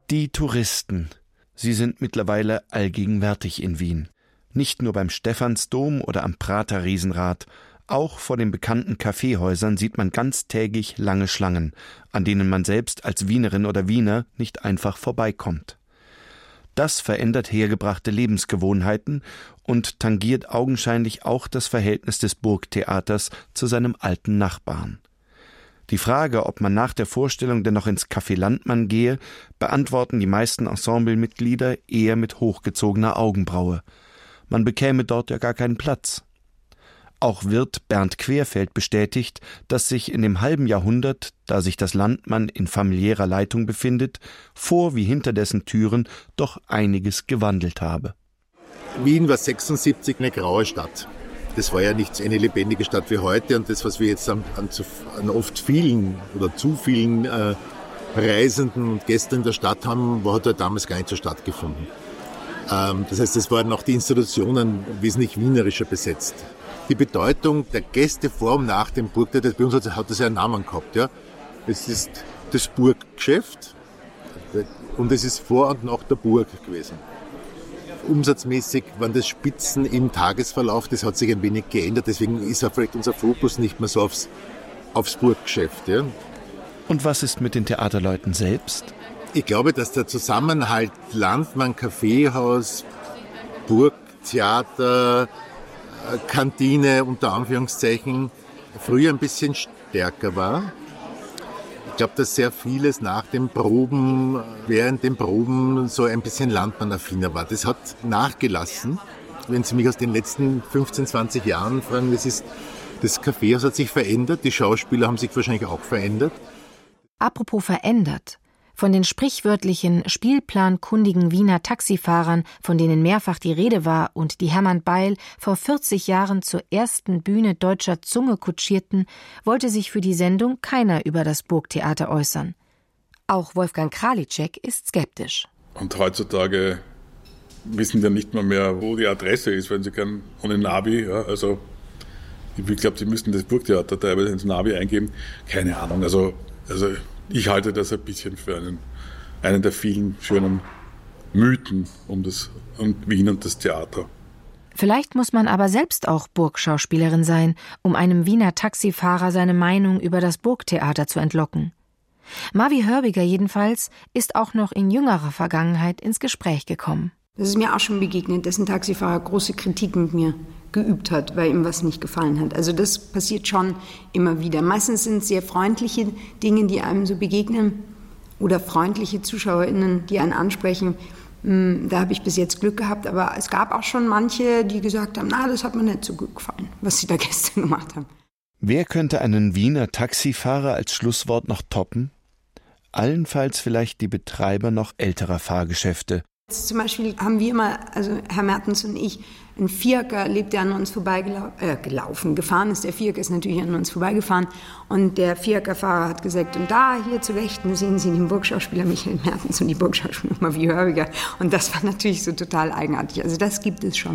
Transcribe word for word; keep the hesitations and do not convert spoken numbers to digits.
Die Touristen. Sie sind mittlerweile allgegenwärtig in Wien. Nicht nur beim Stephansdom oder am Prater Riesenrad, auch vor den bekannten Kaffeehäusern sieht man ganztägig lange Schlangen, an denen man selbst als Wienerin oder Wiener nicht einfach vorbeikommt. Das verändert hergebrachte Lebensgewohnheiten und tangiert augenscheinlich auch das Verhältnis des Burgtheaters zu seinem alten Nachbarn. Die Frage, ob man nach der Vorstellung denn noch ins Café Landmann gehe, beantworten die meisten Ensemblemitglieder eher mit hochgezogener Augenbraue. Man bekäme dort ja gar keinen Platz. Auch Wirt Bernd Querfeld bestätigt, dass sich in dem halben Jahrhundert, da sich das Landmann in familiärer Leitung befindet, vor wie hinter dessen Türen doch einiges gewandelt habe. Wien war sechsundsiebzig eine graue Stadt. Das war ja nicht eine lebendige Stadt wie heute. Und das, was wir jetzt an, an, an oft vielen oder zu vielen äh, Reisenden und Gästen in der Stadt haben, war, hat ja damals gar nicht so stattgefunden. Ähm, das heißt, es waren auch die Institutionen wesentlich wienerischer besetzt. Die Bedeutung der Gäste vor und nach dem Burgtheater, bei uns hat das ja einen Namen gehabt. Ja. Es ist das Burggeschäft und es ist vor und nach der Burg gewesen. Umsatzmäßig waren das Spitzen im Tagesverlauf, das hat sich ein wenig geändert, deswegen ist auch vielleicht unser Fokus nicht mehr so aufs, aufs Burggeschäft. Ja. Und was ist mit den Theaterleuten selbst? Ich glaube, dass der Zusammenhalt Landmann, Kaffeehaus, Burgtheater, Kantine unter Anführungszeichen früher ein bisschen stärker war. Ich glaube, dass sehr vieles nach den Proben, während den Proben so ein bisschen Landmann-affiner war. Das hat nachgelassen. Wenn Sie mich aus den letzten fünfzehn, zwanzig Jahren fragen, das ist, das Kaffeehaus hat sich verändert, die Schauspieler haben sich wahrscheinlich auch verändert. Apropos verändert. Von den sprichwörtlichen spielplankundigen Wiener Taxifahrern, von denen mehrfach die Rede war und die Hermann Beil vor vierzig Jahren zur ersten Bühne deutscher Zunge kutschierten, wollte sich für die Sendung keiner über das Burgtheater äußern. Auch Wolfgang Kralitschek ist skeptisch. Und heutzutage wissen wir nicht mal mehr, wo die Adresse ist, wenn sie können, ohne Navi. Ja, also ich glaube, sie müssten das Burgtheater teilweise ins Navi eingeben. Keine Ahnung, also... also ich halte das ein bisschen für einen, einen der vielen schönen Mythen um, das, um Wien und das Theater. Vielleicht muss man aber selbst auch Burgschauspielerin sein, um einem Wiener Taxifahrer seine Meinung über das Burgtheater zu entlocken. Mavi Hörbiger jedenfalls ist auch noch in jüngerer Vergangenheit ins Gespräch gekommen. Das ist mir auch schon begegnet, dass ein Taxifahrer große Kritik mit mir geübt hat, weil ihm was nicht gefallen hat. Also das passiert schon immer wieder. Meistens sind es sehr freundliche Dinge, die einem so begegnen oder freundliche ZuschauerInnen, die einen ansprechen. Da habe ich bis jetzt Glück gehabt, aber es gab auch schon manche, die gesagt haben, na, das hat mir nicht so gut gefallen, was sie da gestern gemacht haben. Wer könnte einen Wiener Taxifahrer als Schlusswort noch toppen? Allenfalls vielleicht die Betreiber noch älterer Fahrgeschäfte. Zum Beispiel haben wir immer, also Herr Mertens und ich, ein Fiaker lebt, der an uns vorbeigelaufen, äh, gelaufen, gefahren ist. Der Fiaker ist natürlich an uns vorbeigefahren. Und der Fiaker-Fahrer hat gesagt, und da, hier zu Wächten, sehen Sie den Burgschauspieler Michael Mertens und die Burgschauspielerin Mavi Hörbiger. Und das war natürlich so total eigenartig. Also das gibt es schon.